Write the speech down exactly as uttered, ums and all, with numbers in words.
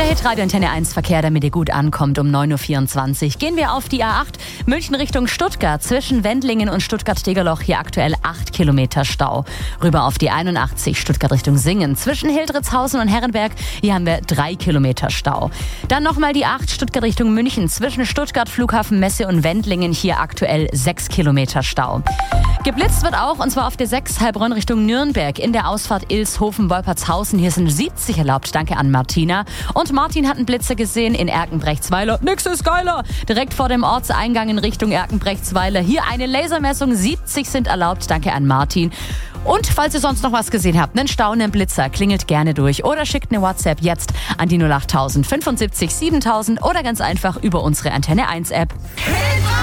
Der Hitradio Antenne eins Verkehr, damit ihr gut ankommt, um neun Uhr vierundzwanzig. Gehen wir auf die A acht, München Richtung Stuttgart. Zwischen Wendlingen und Stuttgart-Degerloch hier aktuell acht Kilometer Stau. Rüber auf die einundachtzig, Stuttgart Richtung Singen. Zwischen Hildritzhausen und Herrenberg, hier haben wir drei Kilometer Stau. Dann nochmal die acht, Stuttgart Richtung München. Zwischen Stuttgart, Flughafen Messe und Wendlingen hier aktuell sechs Kilometer Stau. Geblitzt wird auch, und zwar auf der sechs Heilbronn Richtung Nürnberg. In der Ausfahrt Ilshofen-Wolpertshausen. Hier sind siebzig erlaubt. Danke an Martina. Und Martin hat einen Blitzer gesehen in Erkenbrechtsweiler. Nix ist geiler! Direkt vor dem Ortseingang in Richtung Erkenbrechtsweiler. Hier eine Lasermessung. siebzig sind erlaubt. Danke an Martin. Und falls ihr sonst noch was gesehen habt, einen Stau, einen Blitzer, klingelt gerne durch oder schickt eine WhatsApp jetzt an die null acht tausend fünfundsiebzig siebentausend oder ganz einfach über unsere Antenne eins App.